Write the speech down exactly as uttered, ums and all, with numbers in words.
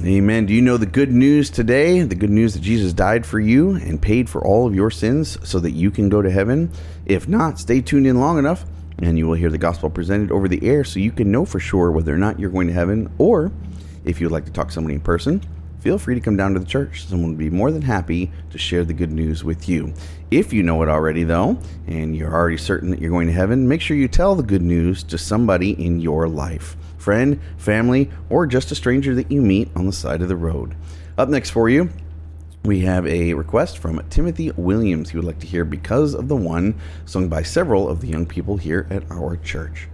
Amen. Do you know the good news today? The good news that Jesus died for you and paid for all of your sins so that you can go to heaven? If not, stay tuned in long enough and you will hear the gospel presented over the air so you can know for sure whether or not you're going to heaven. Or if you'd like to talk to somebody in person, feel free to come down to the church. Someone would be more than happy to share the good news with you. If you know it already, though, and you're already certain that you're going to heaven, make sure you tell the good news to somebody in your life. Friend, family, or just a stranger that you meet on the side of the road. Up next for you, we have a request from Timothy Williams. He would like to hear Because of the One, sung by several of the young people here at our church.